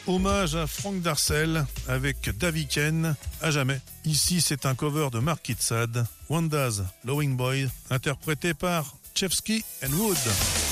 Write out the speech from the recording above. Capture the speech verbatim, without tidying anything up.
Hommage à Frank Darcel avec Davy Ken, à jamais. Ici, c'est un cover de Mark Itzad, Wanda's Lowing Boy, interprété par Chevsky and Wood.